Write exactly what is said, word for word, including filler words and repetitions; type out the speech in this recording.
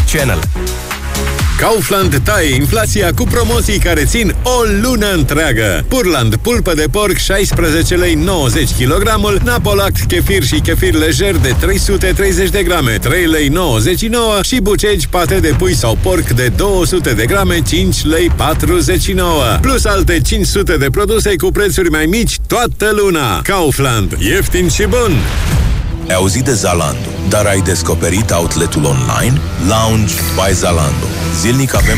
Channel. Kaufland taie inflația cu promoții care țin o lună întreagă. Purland, pulpă de porc, șaisprezece lei nouăzeci kilogramul, Napolact, chefir și chefir lejer de trei sute treizeci de grame, trei lei nouăzeci și nouă și Bucegi, pate de pui sau porc de două sute de grame, cinci lei patruzeci și nouă. Plus alte cinci sute de produse cu prețuri mai mici toată luna. Kaufland. Ieftin și bun! Ai auzit de Zalando, dar ai descoperit outletul online? Lounge by Zalando. Zilnic avem